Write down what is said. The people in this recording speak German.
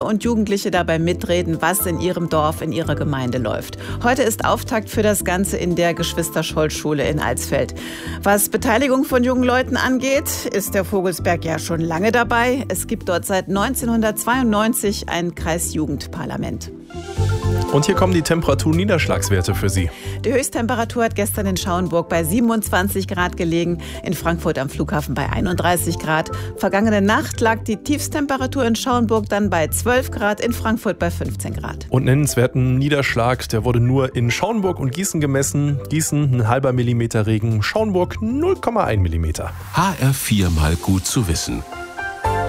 und Jugendliche dabei mitreden, was in ihrem Dorf, in ihrer Gemeinde läuft. Heute ist Auftakt für das Ganze in der Geschwister-Scholl-Schule in Alsfeld. Was Beteiligung von jungen Leuten angeht, ist der Vogelsberg ja schon lange dabei. Es gibt dort seit 1992 ein Kreisjugendparlament. Und hier kommen die Temperatur-Niederschlagswerte für Sie. Die Höchsttemperatur hat gestern in Schauenburg bei 27 Grad gelegen, in Frankfurt am Flughafen bei 31 Grad. Vergangene Nacht lag die Tiefsttemperatur in Schauenburg dann bei 12 Grad, in Frankfurt bei 15 Grad. Und nennenswerten Niederschlag, der wurde nur in Schauenburg und Gießen gemessen. Gießen 0,5 Millimeter Regen, Schauenburg 0,1 Millimeter. HR4 mal gut zu wissen.